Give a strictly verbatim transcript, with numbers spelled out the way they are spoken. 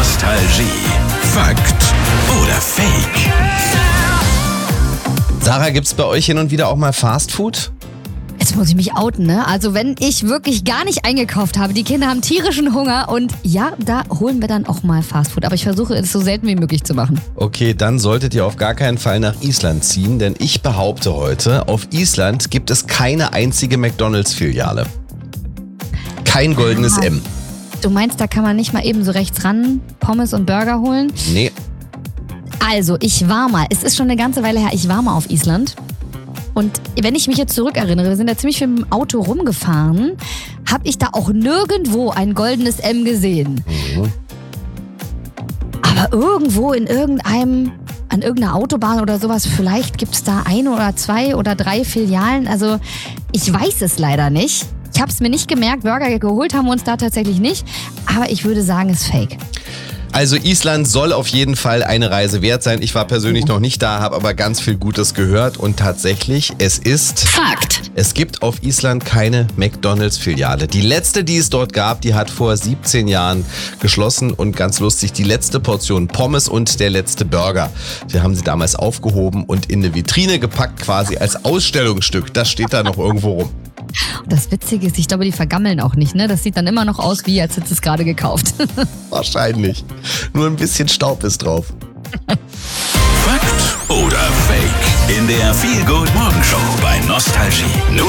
Nostalgie. Fakt oder Fake? Sarah, gibt's bei euch hin und wieder auch mal Fastfood? Jetzt muss ich mich outen, ne? Also wenn ich wirklich gar nicht eingekauft habe, die Kinder haben tierischen Hunger und ja, da holen wir dann auch mal Fastfood. Aber ich versuche es so selten wie möglich zu machen. Okay, dann solltet ihr auf gar keinen Fall nach Island ziehen, denn ich behaupte heute, auf Island gibt es keine einzige McDonalds-Filiale. Kein goldenes Ah. M. Du meinst, da kann man nicht mal eben so rechts ran Pommes und Burger holen? Nee. Also, ich war mal, es ist schon eine ganze Weile her, ich war mal auf Island. Und wenn ich mich jetzt zurückerinnere, wir sind da ziemlich viel mit dem Auto rumgefahren, habe ich da auch nirgendwo ein goldenes M gesehen. Mhm. Aber irgendwo in irgendeinem, an irgendeiner Autobahn oder sowas, vielleicht gibt es da ein oder zwei oder drei Filialen. Also ich weiß es leider nicht. Ich habe es mir nicht gemerkt, Burger geholt haben wir uns da tatsächlich nicht. Aber ich würde sagen, es ist fake. Also Island soll auf jeden Fall eine Reise wert sein. Ich war persönlich noch nicht da, habe aber ganz viel Gutes gehört. Und tatsächlich, es ist Fakt. Es gibt auf Island keine McDonalds-Filiale. Die letzte, die es dort gab, die hat vor siebzehn Jahren geschlossen. Und ganz lustig, die letzte Portion Pommes und der letzte Burger, die haben sie damals aufgehoben und in eine Vitrine gepackt, quasi als Ausstellungsstück. Das steht da noch irgendwo rum. Das Witzige ist, ich glaube, die vergammeln auch nicht, ne? Das sieht dann immer noch aus, wie als hättest du es gerade gekauft. Wahrscheinlich. Nur ein bisschen Staub ist drauf. Fakt oder Fake? In der Feel Good Morgen Show bei Nostalgie.